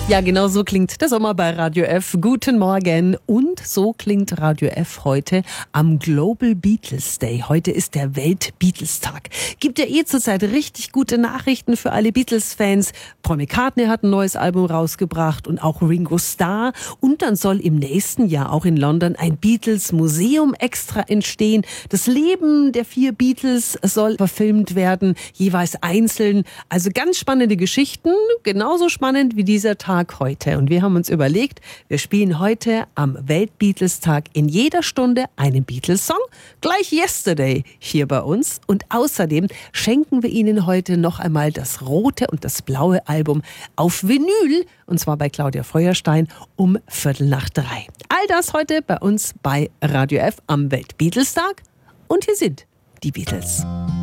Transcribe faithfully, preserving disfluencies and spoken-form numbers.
Ja, genau so klingt der Sommer bei Radio F. Guten Morgen. Und so klingt Radio F heute am Global Beatles Day. Heute ist der Welt-Beatles-Tag. Gibt ja eh zurzeit richtig gute Nachrichten für alle Beatles-Fans. Paul McCartney hat ein neues Album rausgebracht und auch Ringo Starr. Und dann soll im nächsten Jahr auch in London ein Beatles-Museum extra entstehen. Das Leben der vier Beatles soll verfilmt werden, jeweils einzeln. Also ganz spannende Geschichten, genauso spannend wie dieser Tag heute. Und wir haben uns überlegt, wir spielen heute am Welt-Beatles-Tag in jeder Stunde einen Beatles-Song, gleich Yesterday hier bei uns. Und außerdem schenken wir Ihnen heute noch einmal das rote und das blaue Album auf Vinyl, und zwar bei Claudia Feuerstein um Viertel nach drei. All das heute bei uns bei Radio F am Welt-Beatles-Tag. Und hier sind die Beatles.